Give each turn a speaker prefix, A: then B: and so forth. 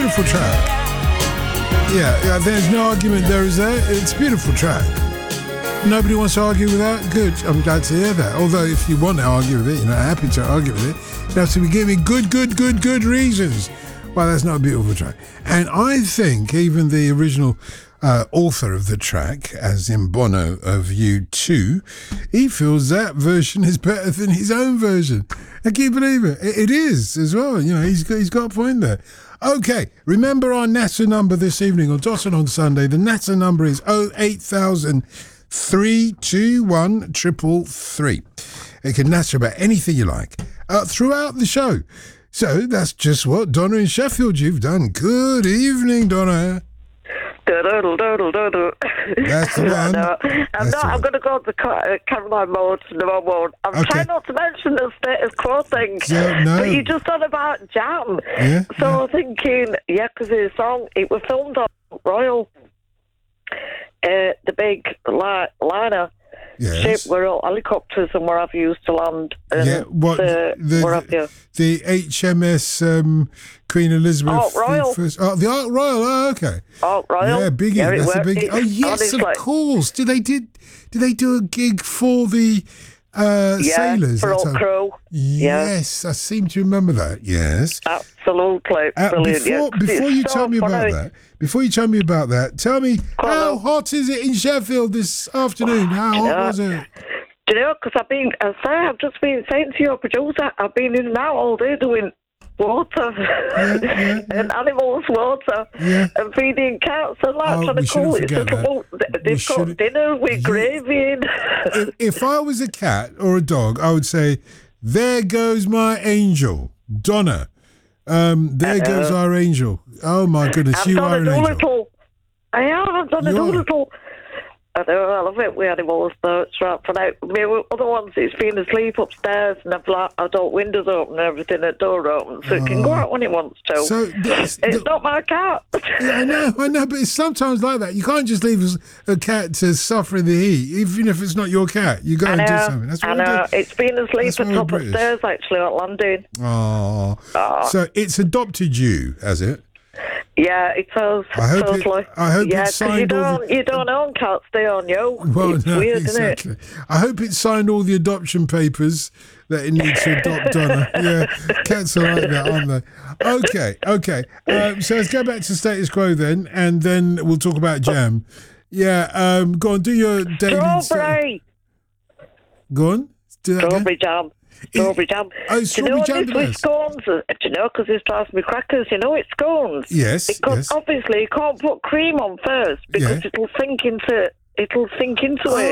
A: beautiful track. Yeah, there's no argument there, is there? It's a beautiful track. Nobody wants to argue with that? Good, I'm glad to hear that. Although if you want to argue with it, you're not happy to argue with it, you have to be giving good reasons why that's not a beautiful track. And I think even the original author of the track, as in Bono of U2, he feels that version is better than his own version. And can you believe it? It is as well. You know, he's got a point there. Okay, remember our NASA number this evening, or Dotson on Sunday. The NASA number is 08000 321 333. You can NASA about anything you like throughout the show. So that's just what Donna in Sheffield you've done. Good evening, Donna.
B: That's
A: the one.
B: I'm going to go to Caroline mode, no mode. I'm trying not to mention the status quo thing, but you just thought about Jam.
A: Yeah,
B: so I'm thinking, because the song, it was filmed on Royal, the big liner.
A: Yes.
B: Ship where all helicopters and where have you used to land. And
A: the HMS Queen Elizabeth.
B: Ark Royal.
A: The Ark Royal. Oh, okay.
B: Ark Royal.
A: Yeah, biggie.
B: Yeah,
A: that's a big. Oh, yes, of course. Did they do a gig for the sailors?
B: For all crew.
A: Yes, I seem to remember that. Yes.
B: Absolutely. Brilliant.
A: Before you tell me about that, tell me how hot is it in Sheffield this afternoon? How hot was it?
B: Do you know, because I've just been saying to your producer, I've been in and out all day doing water and animals water and feeding cats and that trying to cool it. They've got dinner with gravy in.
A: If I was a cat or a dog, I would say, there goes my angel, Donna. There goes our angel. Oh my goodness, you are an angel.
B: I have done a Doolittle. I know, I love it with animals, though. It's right for now. Other ones, it's been asleep upstairs, and I've got windows open and everything, the door open, so it can go out when it wants to.
A: So
B: it's not my cat.
A: Yeah, I know, but it's sometimes like that. You can't just leave a cat to suffer in the heat, even if it's not your cat. You got to do something. That's what
B: I know. It's been asleep at top of stairs, actually, at landing.
A: Oh. So it's adopted you, has it?
B: Yeah, it does. Totally.
A: I hope it's signed
B: you don't own cats, they own you.
A: Well,
B: it's
A: no,
B: weird,
A: exactly.
B: Isn't it?
A: I hope it signed all the adoption papers that it needs to adopt Donna. Yeah, cats are like that, aren't they? Okay. So let's go back to status quo then, and then we'll talk about Jam. Yeah, go on, do your daily...
B: Strawberry!
A: Go on, do that
B: Strawberry jam. Strawberry jam.
A: Oh, strawberry jam.
B: Do you know this with scones? Do you know, because this drives me crackers. You know it's scones.
A: Yes.
B: Because obviously you can't put cream on first because it'll sink into it.